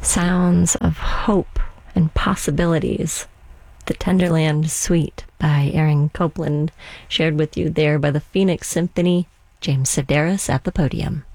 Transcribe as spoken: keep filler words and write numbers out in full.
Sounds of hope and possibilities. The Tenderland Suite by Aaron Copland, shared with you there by the Phoenix Symphony. James Sedaris at the podium.